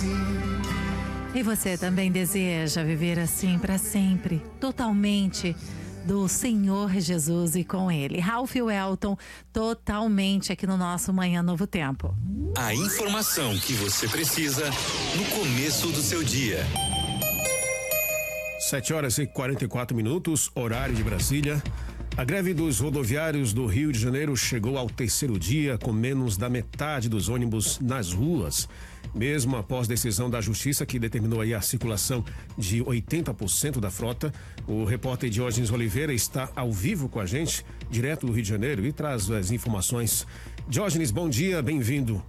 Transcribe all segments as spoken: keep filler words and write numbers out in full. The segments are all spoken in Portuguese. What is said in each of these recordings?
E você também deseja viver assim para sempre, totalmente do Senhor Jesus e com Ele. Ralph Welton, totalmente aqui no nosso Manhã Novo Tempo. A informação que você precisa no começo do seu dia. Sete horas e quarenta e quatro minutos, horário de Brasília. A greve dos rodoviários do Rio de Janeiro chegou ao terceiro dia com menos da metade dos ônibus nas ruas. Mesmo após decisão da Justiça que determinou aí a circulação de oitenta por cento da frota, o repórter Diógenes Oliveira está ao vivo com a gente, direto do Rio de Janeiro, e traz as informações. Diógenes, bom dia, bem-vindo.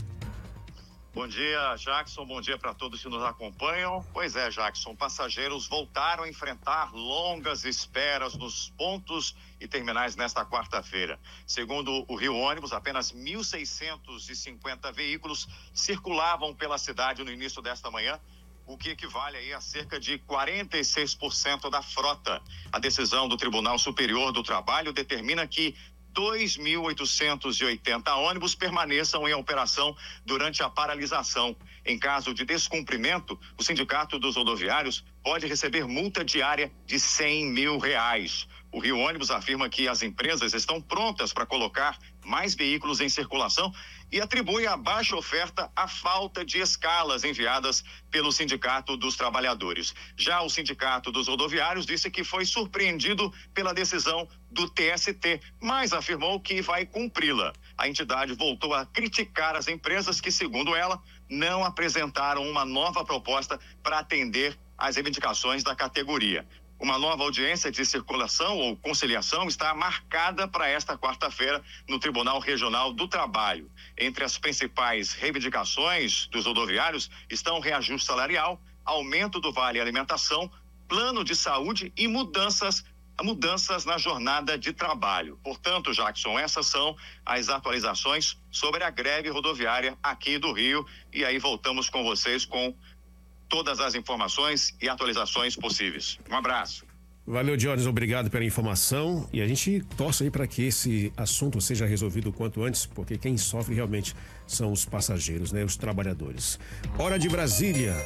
Bom dia, Jackson. Bom dia para todos que nos acompanham. Pois é, Jackson, passageiros voltaram a enfrentar longas esperas nos pontos e terminais nesta quarta-feira. Segundo o Rio Ônibus, apenas mil seiscentos e cinquenta veículos circulavam pela cidade no início desta manhã, o que equivale aí a cerca de quarenta e seis por cento da frota. A decisão do Tribunal Superior do Trabalho determina que dois mil oitocentos e oitenta ônibus permaneçam em operação durante a paralisação. Em caso de descumprimento, o Sindicato dos Rodoviários pode receber multa diária de cem mil reais. O Rio Ônibus afirma que as empresas estão prontas para colocar mais veículos em circulação e atribui a baixa oferta à falta de escalas enviadas pelo Sindicato dos Trabalhadores. Já o Sindicato dos Rodoviários disse que foi surpreendido pela decisão do T S T, mas afirmou que vai cumpri-la. A entidade voltou a criticar as empresas que, segundo ela, não apresentaram uma nova proposta para atender às reivindicações da categoria. Uma nova audiência de circulação ou conciliação está marcada para esta quarta-feira no Tribunal Regional do Trabalho. Entre as principais reivindicações dos rodoviários estão reajuste salarial, aumento do vale alimentação, plano de saúde e mudanças mudanças na jornada de trabalho. Portanto, Jackson, essas são as atualizações sobre a greve rodoviária aqui do Rio, e aí voltamos com vocês com todas as informações e atualizações possíveis. Um abraço. Valeu, Diógenes, obrigado pela informação, e a gente torce aí para que esse assunto seja resolvido o quanto antes, porque quem sofre realmente são os passageiros, né, os trabalhadores. Hora de Brasília,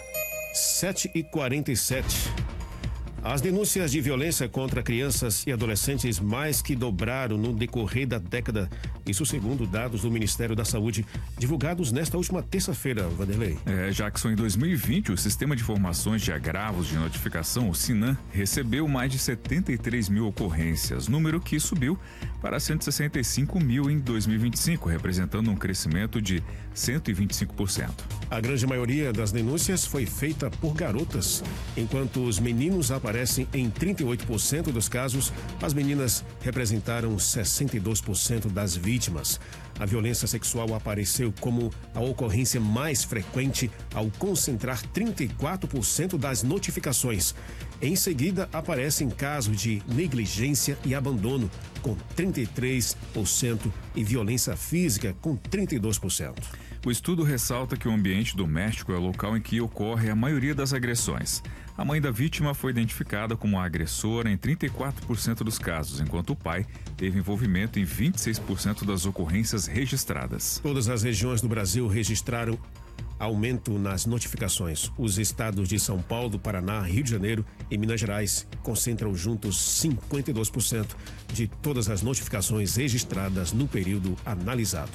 sete e quarenta e sete. As denúncias de violência contra crianças e adolescentes mais que dobraram no decorrer da década, isso segundo dados do Ministério da Saúde, divulgados nesta última terça-feira, Vanderlei. É, Jackson, em dois mil e vinte, o Sistema de Informações de Agravos de Notificação, o SINAM, recebeu mais de setenta e três mil ocorrências, número que subiu para cento e sessenta e cinco mil em dois mil e vinte e cinco, representando um crescimento de cento e vinte e cinco por cento. A grande maioria das denúncias foi feita por garotas, enquanto os meninos aparecem em trinta e oito por cento dos casos, as meninas representaram sessenta e dois por cento das vítimas. A violência sexual apareceu como a ocorrência mais frequente ao concentrar trinta e quatro por cento das notificações. Em seguida, aparecem casos de negligência e abandono, com trinta e três por cento, e violência física, com trinta e dois por cento. O estudo ressalta que o ambiente doméstico é o local em que ocorre a maioria das agressões. A mãe da vítima foi identificada como a agressora em trinta e quatro por cento dos casos, enquanto o pai teve envolvimento em vinte e seis por cento das ocorrências registradas. Todas as regiões do Brasil registraram aumento nas notificações. Os estados de São Paulo, Paraná, Rio de Janeiro e Minas Gerais concentram juntos cinquenta e dois por cento de todas as notificações registradas no período analisado.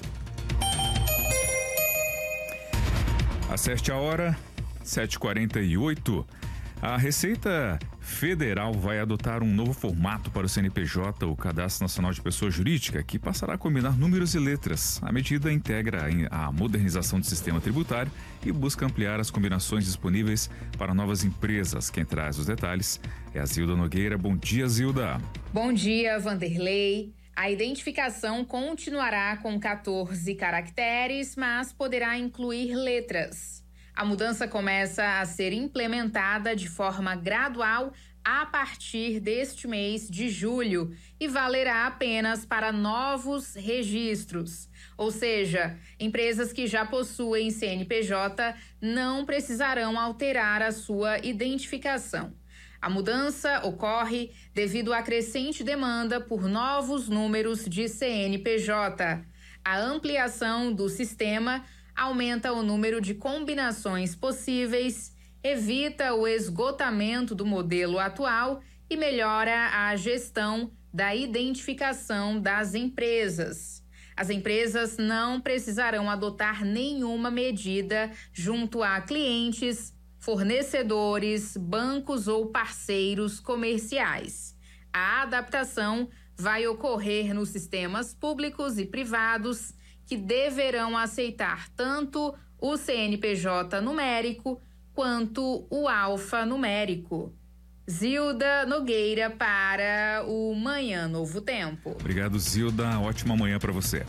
Acerte a hora, sete e quarenta e oito. A Receita Federal vai adotar um novo formato para o C N P J, o Cadastro Nacional de Pessoa Jurídica, que passará a combinar números e letras. A medida integra a modernização do sistema tributário e busca ampliar as combinações disponíveis para novas empresas. Quem traz os detalhes é a Zilda Nogueira. Bom dia, Zilda. Bom dia, Vanderlei. A identificação continuará com quatorze caracteres, mas poderá incluir letras. A mudança começa a ser implementada de forma gradual a partir deste mês de julho e valerá apenas para novos registros. Ou seja, empresas que já possuem C N P J não precisarão alterar a sua identificação. A mudança ocorre devido à crescente demanda por novos números de C N P J. A ampliação do sistema aumenta o número de combinações possíveis, evita o esgotamento do modelo atual e melhora a gestão da identificação das empresas. As empresas não precisarão adotar nenhuma medida junto a clientes, fornecedores, bancos ou parceiros comerciais. A adaptação vai ocorrer nos sistemas públicos e privados, que deverão aceitar tanto o C N P J numérico quanto o alfanumérico. Zilda Nogueira para o Manhã Novo Tempo. Obrigado, Zilda. Ótima manhã para você.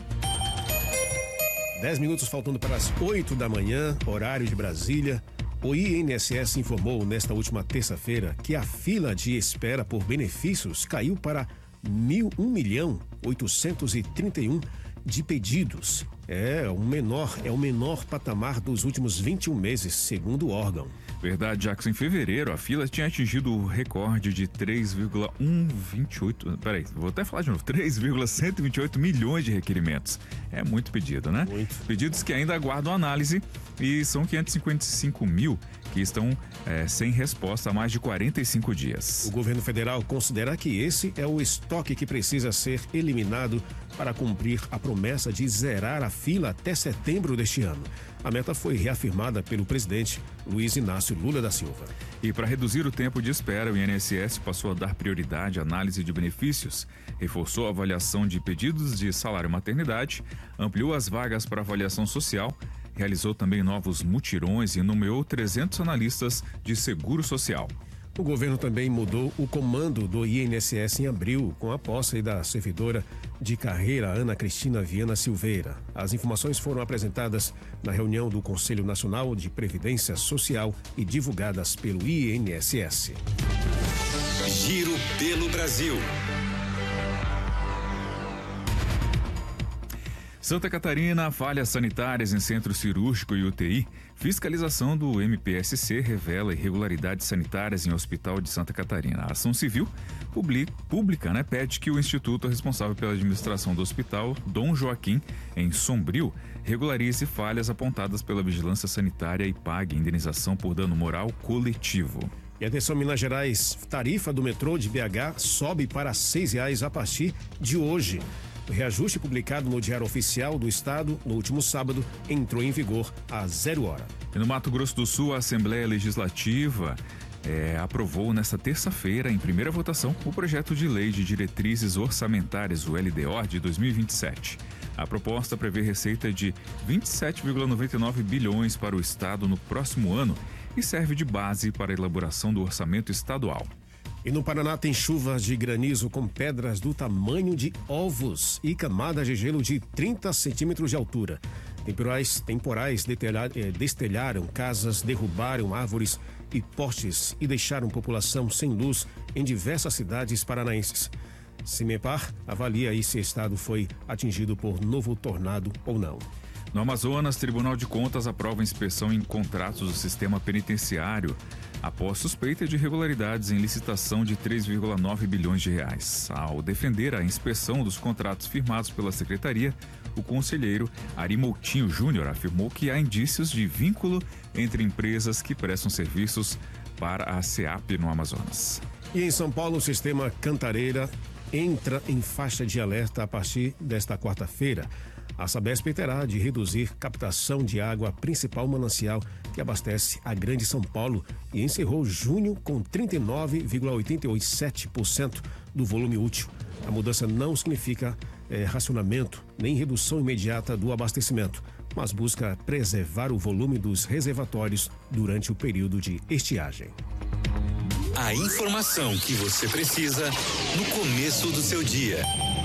Dez minutos faltando para as oito da manhã, horário de Brasília. O I N S S informou nesta última terça-feira que a fila de espera por benefícios caiu para um milhão oitocentos e trinta e um de pedidos. É o menor, é o menor patamar dos últimos vinte e um meses, segundo o órgão. Verdade, Jackson. Em fevereiro, a fila tinha atingido o recorde de três vírgula cento e vinte e oito. Peraí, vou até falar de novo: três vírgula cento e vinte e oito milhões de requerimentos. É muito pedido, né? Muito. Pedidos que ainda aguardam análise e são quinhentos e cinquenta e cinco mil que estão é, sem resposta há mais de quarenta e cinco dias. O governo federal considera que esse é o estoque que precisa ser eliminado para cumprir a promessa de zerar a fila até setembro deste ano. A meta foi reafirmada pelo presidente Luiz Inácio Lula da Silva. E para reduzir o tempo de espera, o I N S S passou a dar prioridade à análise de benefícios, reforçou a avaliação de pedidos de salário maternidade, ampliou as vagas para avaliação social, realizou também novos mutirões e nomeou trezentos analistas de seguro social. O governo também mudou o comando do I N S S em abril, com a posse da servidora de carreira Ana Cristina Viana Silveira. As informações foram apresentadas na reunião do Conselho Nacional de Previdência Social e divulgadas pelo I N S S. Giro pelo Brasil. Santa Catarina, falhas sanitárias em centro cirúrgico e U T I. Fiscalização do M P S C revela irregularidades sanitárias em hospital de Santa Catarina. A ação civil publica, pública né, pede que o instituto responsável pela administração do hospital, Dom Joaquim, em Sombrio, regularize falhas apontadas pela vigilância sanitária e pague indenização por dano moral coletivo. E atenção, Minas Gerais, tarifa do metrô de B H sobe para seis reais a partir de hoje. O reajuste publicado no Diário Oficial do Estado no último sábado entrou em vigor às zero hora. E no Mato Grosso do Sul, a Assembleia Legislativa é, aprovou nesta terça-feira, em primeira votação, o projeto de lei de diretrizes orçamentárias, o L D O, de dois mil e vinte e sete. A proposta prevê receita de vinte e sete vírgula noventa e nove bilhões para o Estado no próximo ano e serve de base para a elaboração do orçamento estadual. E no Paraná tem chuvas de granizo com pedras do tamanho de ovos e camadas de gelo de trinta centímetros de altura. Temporais, temporais destelharam casas, derrubaram árvores e postes e deixaram população sem luz em diversas cidades paranaenses. Cimepar avalia aí se o estado foi atingido por novo tornado ou não. No Amazonas, Tribunal de Contas aprova inspeção em contratos do sistema penitenciário após suspeita de irregularidades em licitação de três vírgula nove bilhões de reais. Ao defender a inspeção dos contratos firmados pela secretaria, o conselheiro Ari Moutinho Júnior afirmou que há indícios de vínculo entre empresas que prestam serviços para a SEAP no Amazonas. E em São Paulo, o sistema Cantareira entra em faixa de alerta a partir desta quarta-feira. A Sabesp terá de reduzir captação de água, principal manancial que abastece a Grande São Paulo, e encerrou junho com trinta e nove vírgula oitenta e sete por cento do volume útil. A mudança não significa eh, racionamento nem redução imediata do abastecimento, mas busca preservar o volume dos reservatórios durante o período de estiagem. A informação que você precisa no começo do seu dia.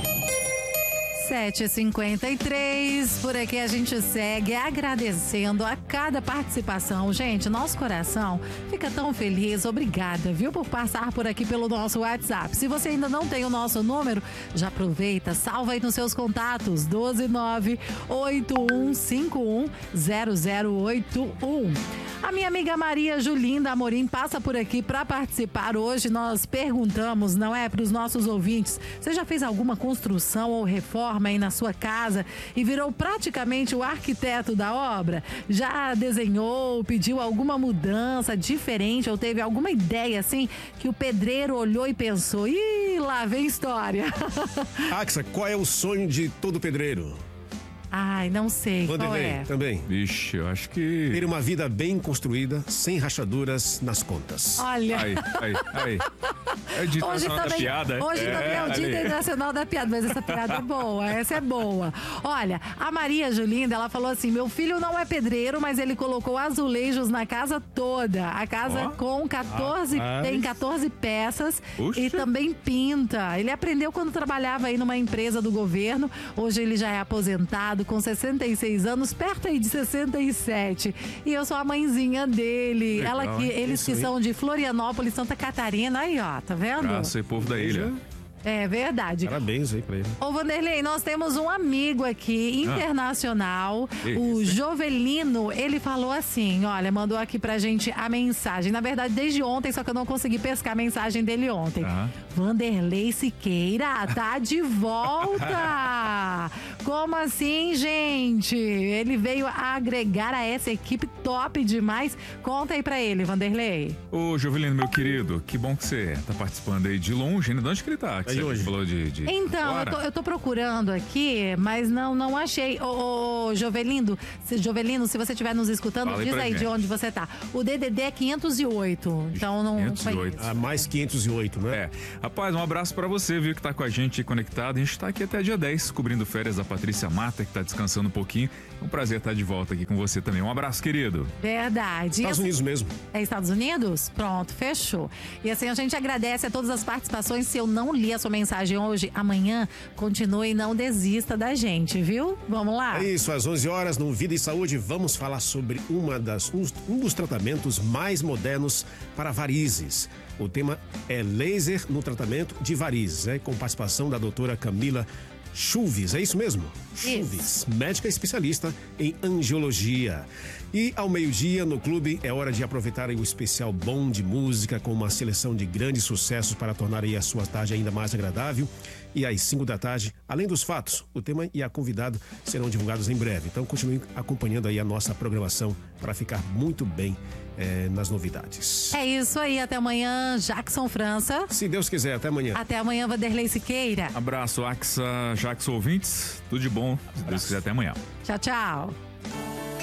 sete e cinquenta e três, por aqui a gente segue agradecendo a cada participação. Gente, nosso coração fica tão feliz. Obrigada, viu, por passar por aqui pelo nosso WhatsApp. Se você ainda não tem o nosso número, já aproveita, salva aí nos seus contatos, doze nove oito um cinco um zero zero oito um. A minha amiga Maria Julinda Amorim passa por aqui para participar. Hoje nós perguntamos, não é, para os nossos ouvintes, você já fez alguma construção ou reforma aí na sua casa e virou praticamente o arquiteto da obra? Já desenhou, pediu alguma mudança diferente ou teve alguma ideia assim que o pedreiro olhou e pensou, ih, lá vem história. Axa, qual é o sonho de todo pedreiro? Ai, não sei, qual é? Também. Vixe, eu acho que... Ter uma vida bem construída, sem rachaduras nas contas. Olha... Aí, aí, aí. É o Dia Internacional da Piada. Hoje é, também é o Dia ali. Internacional da Piada, mas essa piada é boa, essa é boa. Olha, a Maria Julinda, ela falou assim, meu filho não é pedreiro, mas ele colocou azulejos na casa toda. A casa Ó. com quatorze, Rapaz. tem quatorze peças. Puxa. E também pinta. Ele aprendeu quando trabalhava aí numa empresa do governo. Hoje ele já é aposentado, com sessenta e seis anos, perto aí de sessenta e sete. E eu sou a mãezinha dele. Legal, Ela que, hein? eles Isso que aí. são de Florianópolis, Santa Catarina, aí ó, tá vendo? Abraço aí, povo da ilha. É verdade. Parabéns aí pra ele. Ô, Vanderlei, nós temos um amigo aqui, internacional, Que o isso, hein? Jovelino. Ele falou assim, olha, mandou aqui pra gente a mensagem. Na verdade, desde ontem, só que eu não consegui pescar a mensagem dele ontem. Aham. Vanderlei Siqueira tá de volta! Como assim, gente? Ele veio agregar a essa equipe top demais. Conta aí pra ele, Vanderlei. Ô, Jovelino, meu querido, que bom que você tá participando aí de longe, né? De onde que ele tá? Que É de você hoje. falou de, de Então, eu fora? tô, eu tô procurando aqui, mas não, não achei. Ô, ô, ô, Jovelino, se, Jovelino, se você estiver nos escutando, Fala aí diz pra aí gente. de onde você tá. O D D D é quinhentos e oito, então não quinhentos e foi oito. isso. Ah, mais quinhentos e oito, né? É. Rapaz, um abraço pra você, viu, que tá com a gente conectado. A gente tá aqui até dia dez, cobrindo férias da Patrícia Mata, que tá descansando um pouquinho. É um prazer estar de volta aqui com você também. Um abraço, querido. Verdade. Estados E Unidos mesmo. É Estados Unidos? Pronto, fechou. E assim, a gente agradece a todas as participações. Se eu não li a sua mensagem hoje, amanhã, continue e não desista da gente, viu? Vamos lá? É isso, às onze horas no Vida e Saúde, vamos falar sobre uma das, um, um dos tratamentos mais modernos para varizes. O tema é laser no tratamento de varizes, né? Com participação da doutora Camila Chuves, é isso mesmo? Chuves, médica especialista em angiologia. E ao meio-dia, no clube, é hora de aproveitar aí o especial Bom de Música com uma seleção de grandes sucessos para tornar aí a sua tarde ainda mais agradável. E às cinco da tarde, além dos fatos, o tema e a convidado serão divulgados em breve. Então continue acompanhando aí a nossa programação para ficar muito bem eh, nas novidades. É isso aí, até amanhã, Jackson França. Se Deus quiser, até amanhã. Até amanhã, Vanderlei Siqueira. Abraço, Axa, Jax ouvintes. Tudo de bom. Se Deus quiser, até amanhã. Tchau, tchau.